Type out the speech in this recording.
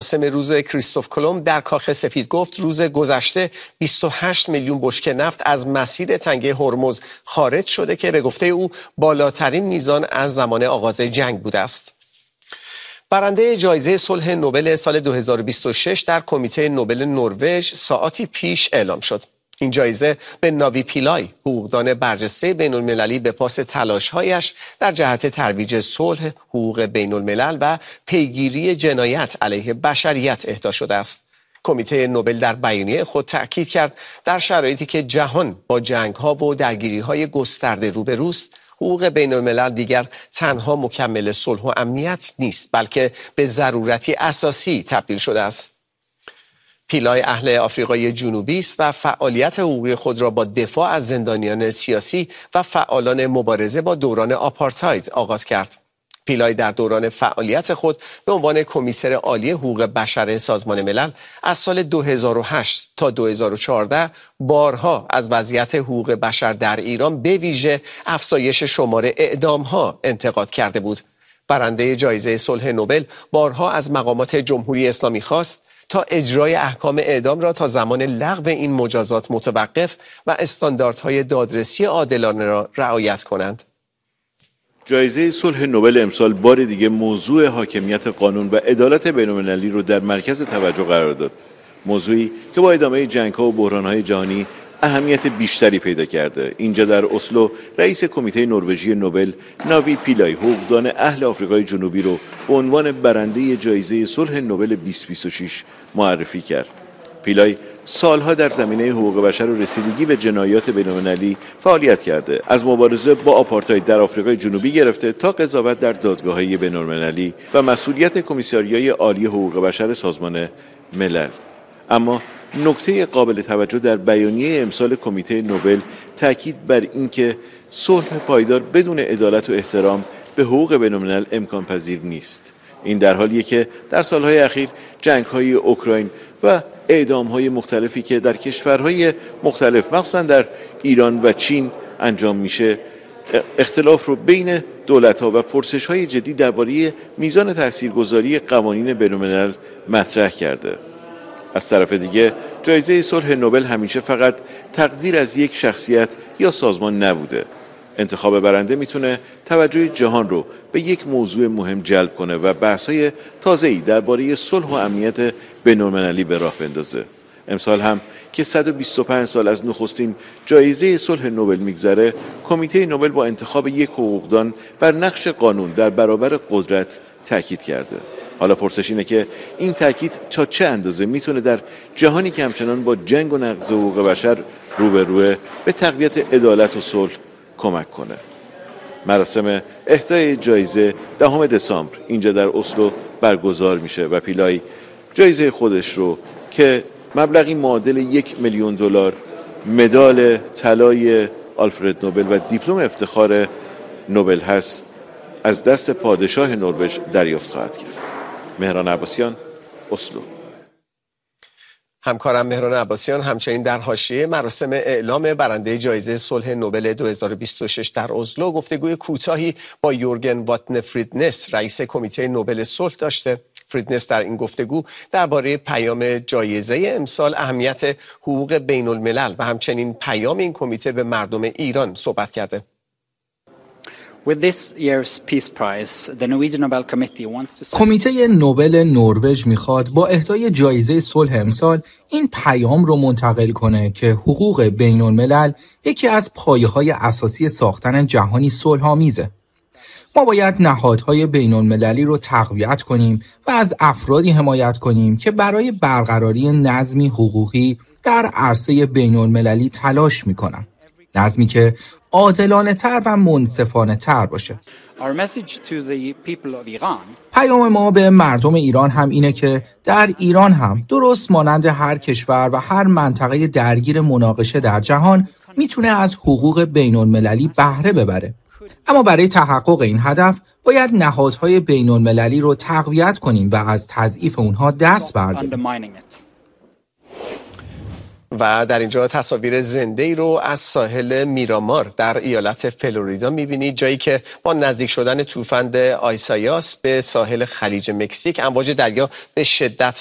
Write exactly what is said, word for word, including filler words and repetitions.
مراسم روز کریستوف کلمب در کاخ سفید گفت روز گذشته بیست و هشت میلیون بشکه نفت از مسیر تنگه هرمز خارج شده که به گفته او بالاترین میزان از زمان آغاز جنگ بوده است. برنده جایزه صلح نوبل سال دو هزار و بیست و شش در کمیته نوبل نروژ ساعاتی پیش اعلام شد. این جایزه به ناوی پیلای، حقوقدان برجسته بین المللی، به پاس تلاش‌هایش در جهت ترویج صلح، حقوق بین الملل و پیگیری جنایت علیه بشریت اهدا شده است. کمیته نوبل در بیانیه خود تأکید کرد در شرایطی که جهان با جنگ‌ها و درگیری‌های گسترده روبروست، حقوق بین الملل دیگر تنها مکمل صلح و امنیت نیست، بلکه به ضرورتی اساسی تبدیل شده است. پیلای اهل آفریقای جنوبی است و فعالیت حقوقی خود را با دفاع از زندانیان سیاسی و فعالان مبارزه با دوران آپارتاید آغاز کرد. پیلای در دوران فعالیت خود به عنوان کمیسر عالی حقوق بشر سازمان ملل از سال دو هزار و هشت تا دو هزار و چهارده بارها از وضعیت حقوق بشر در ایران به ویژه افزایش شمار اعدام‌ها انتقاد کرده بود. برنده جایزه صلح نوبل بارها از مقامات جمهوری اسلامی خواست تا اجرای احکام اعدام را تا زمان لغو این مجازات متوقف و استانداردهای دادرسی عادلانه را رعایت کنند. جایزه صلح نوبل امسال بار دیگه موضوع حاکمیت قانون و عدالت بین‌المللی رو در مرکز توجه قرار داد. موضوعی که با ادامه جنگ‌ها و بحران‌های جهانی اهمیت بیشتری پیدا کرده. اینجا در اسلو رئیس کمیته نروژی نوبل ناوی پیلای، حقوقدان اهل آفریقای جنوبی رو به عنوان برنده جایزه صلح نوبل بیست و بیست و شش معرفی کرد. پیلای سالها در زمینه حقوق بشر و رسیدگی به جنایات بین‌المللی فعالیت کرده. از مبارزه با آپارتاید در آفریقای جنوبی گرفته تا قضاوت در دادگاه‌های بین‌المللی و مسئولیت کمیساریای عالی حقوق بشر سازمان ملل. اما نکته قابل توجه در بیانیه امسال کمیته نوبل تاکید بر اینکه صلح پایدار بدون عدالت و احترام به حقوق بین‌الملل امکان پذیر نیست. این در حالیه که در سالهای اخیر جنگ‌های اوکراین و اعدام‌های مختلفی که در کشورهای مختلف مخصوصاً در ایران و چین انجام میشه اختلاف رو بین دولت‌ها و پرسش‌های جدی درباره میزان تاثیرگذاری قوانین بین‌الملل مطرح کرده. از طرف دیگه جایزه صلح نوبل همیشه فقط تقدیر از یک شخصیت یا سازمان نبوده. انتخاب برنده میتونه توجه جهان رو به یک موضوع مهم جلب کنه و بحث‌های تازه‌ای درباره صلح و امنیت بین‌المللی به راه بندازه. امسال هم که صد و بیست و پنج سال از نخستین جایزه صلح نوبل میگذره، کمیته نوبل با انتخاب یک حقوقدان بر نقش قانون در برابر قدرت تاکید کرده. حالا پرسش اینه که این تاکید تا چه اندازه میتونه در جهانی که همچنان با جنگ و نقض حقوق بشر روبروه به تقویت عدالت و صلح کمک کنه. مراسم اهدای جایزه دهم دسامبر اینجا در اسلو برگزار میشه و پیلای جایزه خودش رو که مبلغی معادل یک میلیون دلار، مدال طلای آلفرد نوبل و دیپلم افتخار نوبل هست، از دست پادشاه نروژ دریافت خواهد کرد. مهران عباسیان، اسلو. همکارم مهران عباسیان همچنین در حاشیه مراسم اعلام برنده جایزه صلح نوبل دو هزار و بیست و شش در اسلو گفتگوی کوتاهی با یورگن واتن فریدنس، رئیس کمیته نوبل صلح داشته. فریدنس در این گفتگو درباره پیام جایزه امسال، اهمیت حقوق بین الملل و همچنین پیام این کمیته به مردم ایران صحبت کرده. کمیته نوبل نروژ میخواد با اهدای جایزه صلح امسال این پیام رو منتقل کنه که حقوق بین الملل یکی از پایه‌های اساسی ساختن جهانی صلح‌آمیزه. ما باید نهادهای بین المللی رو تقویت کنیم و از افرادی حمایت کنیم که برای برقراری نظمی حقوقی در عرصه بین المللی تلاش میکنن. نظمی که عادلانه تر و منصفانه تر باشه. پیام ما به مردم ایران هم اینه که در ایران هم درست مانند هر کشور و هر منطقه درگیر مناقشه در جهان میتونه از حقوق بین المللی بهره ببره. اما برای تحقق این هدف باید نهادهای بین المللی رو تقویت کنیم و از تضعیف اونها دست برداریم. و در اینجا تصاویر زنده‌ای رو از ساحل میرامار در ایالت فلوریدا می‌بینید، جایی که با نزدیک شدن طوفان آیسایاس به ساحل خلیج مکزیک امواج دریا به شدت